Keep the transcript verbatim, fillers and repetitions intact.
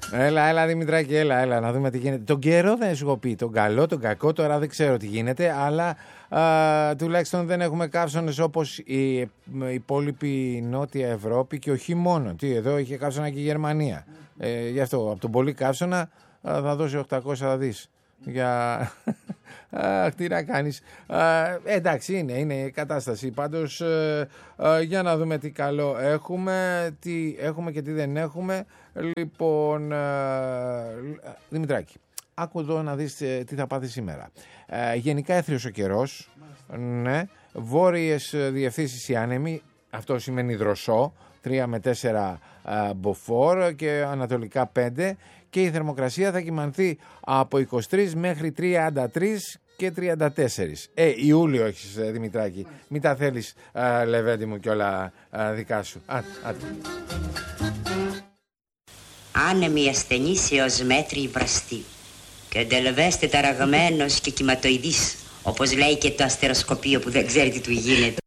Έλα, έλα Δημητράκη, έλα, έλα να δούμε τι γίνεται. Τον καιρό δεν σου έχω πει, τον καλό, τον κακό, τώρα δεν ξέρω τι γίνεται, αλλά α, τουλάχιστον δεν έχουμε καύσονες όπως η, η υπόλοιπη Νότια Ευρώπη και όχι μόνο. Τι, εδώ είχε καύσωνα και η Γερμανία. Ε, γι' αυτό, από τον πολύ καύσωνα α, θα δώσει οκτακόσια δις για... Αχ, τι να κάνεις. Α, εντάξει, είναι, είναι η κατάσταση. Πάντως, ε, ε, για να δούμε τι καλό έχουμε, τι έχουμε και τι δεν έχουμε. Λοιπόν, ε, Δημητράκη, άκου εδώ να δεις ε, τι θα πάθει σήμερα. Ε, γενικά έθριος ο καιρός, ναι, βόρειες διευθύνσεις οι άνεμοι, αυτό σημαίνει δροσό, τρία με τέσσερα ε, μποφόρ και ανατολικά πέντε, και η θερμοκρασία θα κυμανθεί από είκοσι τρεις μέχρι τριάντα τρεις και τριάντα τέσσερα. Ε, Ιούλιο έχεις, Δημητράκη. Μην τα θέλεις, α, Λεβέντη μου, και όλα α, δικά σου. Άτε, άτε. Άνεμοι ασθενείς έως μέτριοι βραστοί και εντελβέστε ταραγμένος και κυματοειδής, όπως λέει και το αστεροσκοπείο που δεν ξέρει τι του γίνεται.